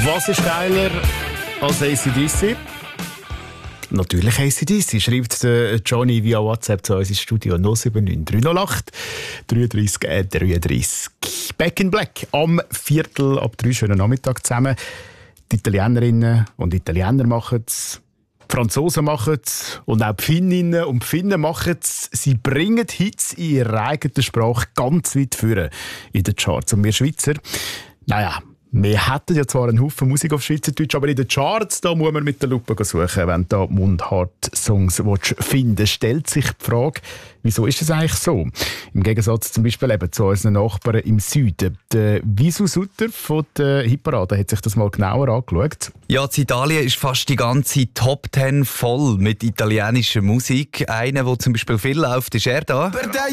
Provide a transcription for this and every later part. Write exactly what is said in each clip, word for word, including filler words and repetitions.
Was ist geiler als A C D C? Natürlich A C D C, schreibt Johnny via WhatsApp zu uns ins Studio null sieben neun drei null acht dreiunddreißig dreiunddreißig. Back in Black am Viertel ab drei. Schönen Nachmittag zusammen. Die Italienerinnen und Italiener machen es. Die Franzosen machen es. Und auch die Finninnen und die Finnen machen es. Sie bringen Hits in ihrer eigenen Sprache ganz weit vorne in den Charts. Und wir Schweizer, naja, wir hätten ja zwar einen Haufen Musik auf Schweizerdeutsch, aber in den Charts da muss man mit der Lupe suchen, wenn du da Mundhart-Songs finden willst. Stellt sich die Frage, wieso ist es eigentlich so? Im Gegensatz zum Beispiel eben zu unseren Nachbarn im Süden. Der Visu Sutter von der Hitparade hat sich das mal genauer angeschaut. Ja, in Italien ist fast die ganze Top Ten voll mit italienischer Musik. Einer, der zum Beispiel viel läuft, ist er da.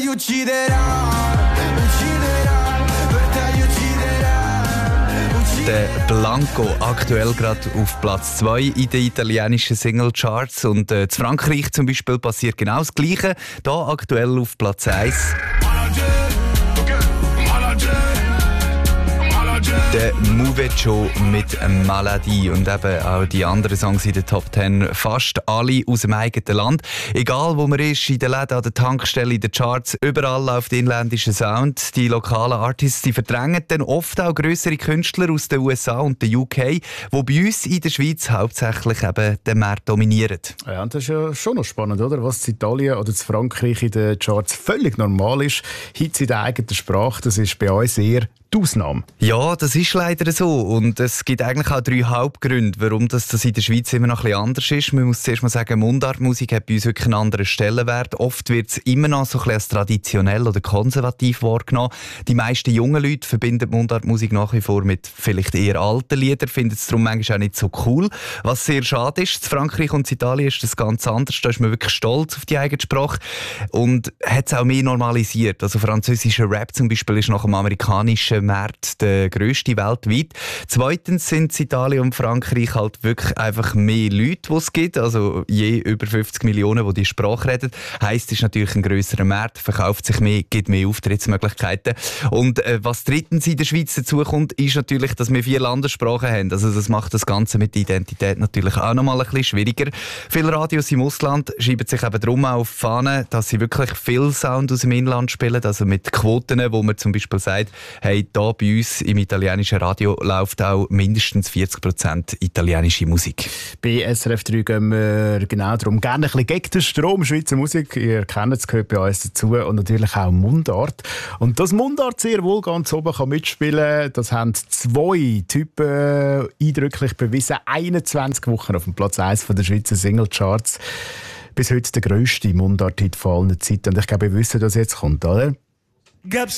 Der Blanco, aktuell gerade auf Platz zwei in den italienischen Singlecharts. Und äh, in Frankreich zum Beispiel passiert genau das Gleiche. Da aktuell auf Platz eins. Der Muvecho mit Maladie und eben auch die anderen Songs in den Top Ten, fast alle aus dem eigenen Land. Egal wo man ist, in den Läden, an der Tankstelle, in den Charts, überall läuft inländischer Sound. Die lokalen Artists, die verdrängen dann oft auch grössere Künstler aus den U S A und den U K, die bei uns in der Schweiz hauptsächlich eben den Markt dominieren. Ja, und das ist ja schon noch spannend, oder? Was in Italien oder in Frankreich in den Charts völlig normal ist. Hits in der eigenen Sprache, das ist bei uns eher die Ausnahme. Ja, das ist leider so. Und es gibt eigentlich auch drei Hauptgründe, warum das, das in der Schweiz immer noch ein bisschen anders ist. Man muss zuerst mal sagen, Mundartmusik hat bei uns wirklich einen anderen Stellenwert. Oft wird es immer noch so ein bisschen als traditionell oder konservativ wahrgenommen. Die meisten jungen Leute verbinden Mundartmusik nach wie vor mit vielleicht eher alten Liedern, finden es darum manchmal auch nicht so cool. Was sehr schade ist, in Frankreich und in Italien ist das ganz anders. Da ist man wirklich stolz auf die eigene Sprache und hat es auch mehr normalisiert. Also französischer Rap zum Beispiel ist nach dem amerikanischen Markt der grösste weltweit. Zweitens sind es Italien und Frankreich halt wirklich einfach mehr Leute, die es gibt. Also je über fünfzig Millionen, die die Sprache reden. Heisst, es ist natürlich ein grösserer Markt, verkauft sich mehr, gibt mehr Auftrittsmöglichkeiten. Und äh, was drittens in der Schweiz dazu kommt, ist natürlich, dass wir vier Landessprachen haben. Also das macht das Ganze mit der Identität natürlich auch noch mal ein bisschen schwieriger. Viele Radios im Ausland schreiben sich eben darum auf die Fahne, dass sie wirklich viel Sound aus dem Inland spielen. Also mit Quoten, wo man zum Beispiel sagt, hey, da bei uns im italienischen Radio läuft auch mindestens vierzig Prozent italienische Musik. Bei S R F drei gehen wir genau darum. Gerne ein bisschen gegen den Strom. Schweizer Musik, ihr kennt es, gehört bei uns dazu. Und natürlich auch Mundart. Und dass Mundart sehr wohl ganz oben kann mitspielen kann, das haben zwei Typen eindrücklich bewiesen. einundzwanzig Wochen auf dem Platz eins der Schweizer Singlecharts. Bis heute der grösste Mundart-Hit von allen Zeiten. Und ich glaube, wir wissen, dass jetzt kommt, oder?